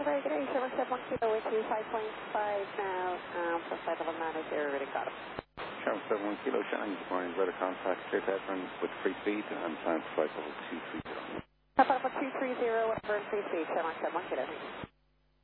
very good day. 771 Kilo with you, 5.5 now, for flight level 900, ready, got him. 771 Kilo, Shannon, good morning. Weather contact, clear test run with free speed and time for flight level 230. Flight level 230, over free speed, 771 Kilo.